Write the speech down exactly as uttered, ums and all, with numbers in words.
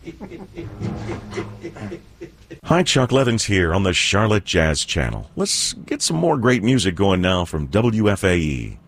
Hi, Chuck Levins here on the Charlotte Jazz Channel. Let's get some more great music going now from W F A E.